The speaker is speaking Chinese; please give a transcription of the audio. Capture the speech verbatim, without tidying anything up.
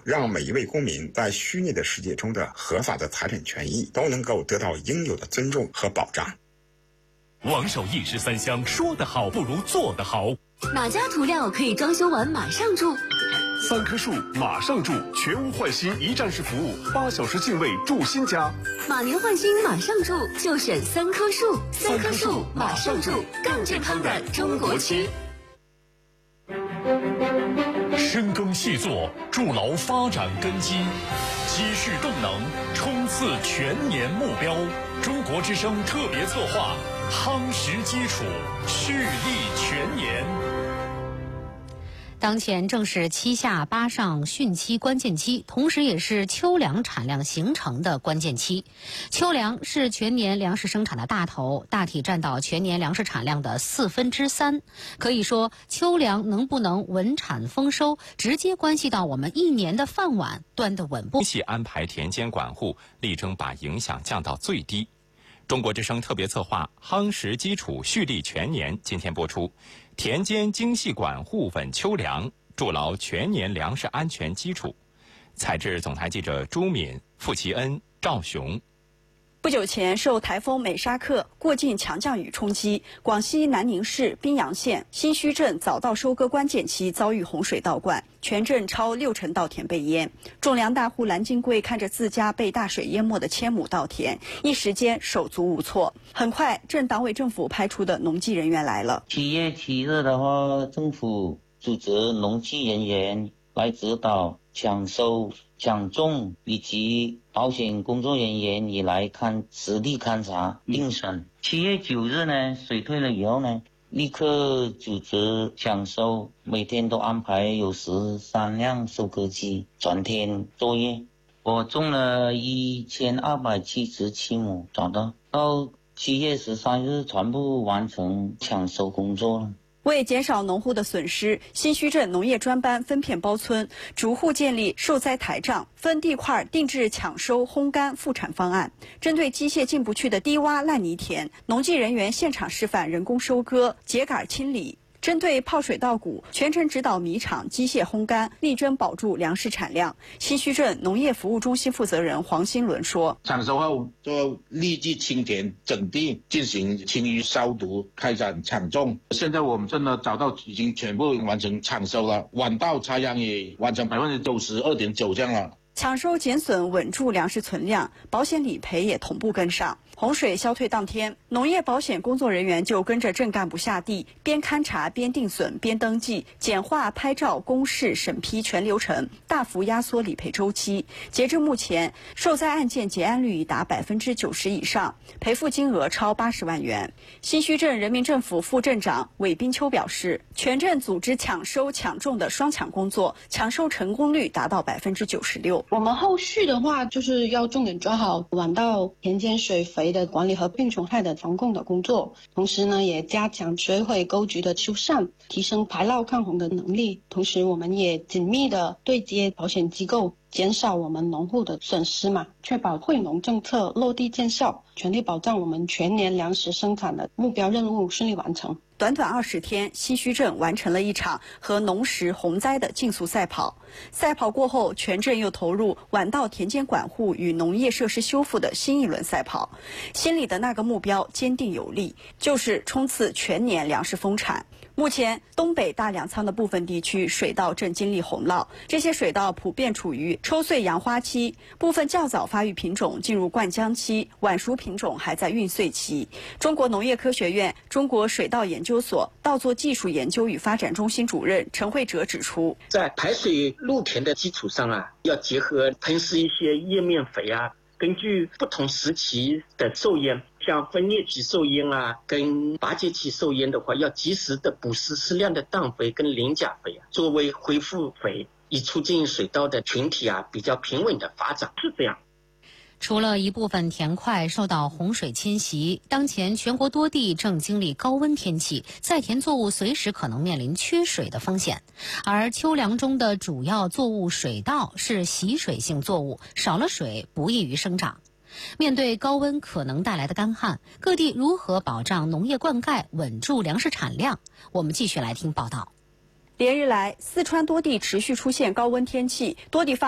让每一位公民在虚拟的世界中的合法的财产权益都能够得到应有的尊重和保障。 王守一石三香，说得好不如做得好。 哪家涂料可以装修完马上住？ 三棵树马上住，全屋换新一站式服务，八小时进位住新家。 马年换新马上住，就选三棵树。三棵树马上住，更健康的中国区。 深耕细作，筑牢发展根基，积蓄动能，冲刺全年目标。中国之声特别策划，夯实基础，蓄力全年。 当前正是七下八上汛期关键期，同时也是秋粮产量形成的关键期。秋粮是全年粮食生产的大头，大体占到全年粮食产量的四分之三。可以说，秋粮能不能稳产丰收，直接关系到我们一年的饭碗端得稳不。 精细安排田间管护，力争把影响降到最低。中国之声特别策划夯实基础，蓄力全年今天播出。田间精细管护稳秋粮，筑牢全年粮食安全基础。采制总台记者朱敏、傅其恩、赵雄。 不久前，受台风美沙克过境强降雨冲击，广西南宁市宾阳县新圩镇早稻收割关键期遭遇洪水倒灌，全镇超六成稻田被淹。种粮大户蓝金贵看着自家被大水淹没的千亩稻田，一时间手足无措。很快，镇党委政府派出的农技人员来了。 七月七日的话，政府组织农技人员来指导抢收、抢种以及保险工作人员也来看实地勘察定审。七月九日呢，水退了以后呢，立刻组织抢收，每天都安排有十三辆收割机全天作业。我种了一千二百七十七亩，找到到七月十三日全部完成抢收工作了。 为减少农户的损失，新圩镇农业专班分片包村，逐户建立受灾台账，分地块定制抢收、烘干、复产方案。针对机械进不去的低洼烂泥田，农技人员现场示范人工收割、秸秆清理。针对泡水稻谷，全程指导米厂机械烘干，力争保住粮食产量。新圩镇农业服务中心负责人黄新伦说：“ 抢收后就立即清田整地，进行清淤消毒，开展抢种。现在我们镇的早稻已经全部完成抢收了，晚稻插秧也完成百分之九十二点九这样了。” 抢收减损稳住粮食存量，保险理赔也同步跟上。洪水消退当天，农业保险工作人员就跟着镇干部下地，边勘察边定损边登记，简化拍照、公示、审批全流程，大幅压缩理赔周期。截至目前，受灾案件结案率已达百分之九十以上，赔付金额超八十万元。新圩镇人民政府副镇长韦冰秋表示，全镇组织抢收抢种的双抢工作，抢收成功率达到百分之九十六。 我们后续的话，就是要重点抓好晚稻田间水肥的管理和病虫害的防控的工作，同时呢，也加强水毁沟渠的修缮，提升排涝抗洪的能力。同时，我们也紧密的对接保险机构，减少我们农户的损失嘛，确保惠农政策落地见效，全力保障我们全年粮食生产的目标任务顺利完成。 短短二十天，新圩镇完成了一场和农时洪灾的竞速赛跑。赛跑过后，全镇又投入晚稻田间管护与农业设施修复的新一轮赛跑。心里的那个目标坚定有力，就是冲刺全年粮食丰产。目前，东北大粮仓的部分地区水稻正经历洪涝，这些水稻普遍处于抽穗扬花期，部分较早发育品种进入灌浆期，晚熟品种还在孕穗期。中国农业科学院中国水稻研究所稻作技术研究与发展中心主任陈慧哲指出， 在排水露田的基础上啊，要结合喷施一些叶面肥啊，根据不同时期的受淹，像分裂期受淹啊，跟拔节期受淹的话，要及时的补施适量的氮肥跟磷钾肥啊，作为恢复肥，以促进水稻的群体啊比较平稳的发展，是这样。 除了一部分田块受到洪水侵袭，当前全国多地正经历高温天气，在田作物随时可能面临缺水的风险。而秋粮中的主要作物水稻是习水性作物，少了水不易于生长。面对高温可能带来的干旱，各地如何保障农业灌溉，稳住粮食产量？我们继续来听报道。 连日来，四川多地持续出现高温天气，多地发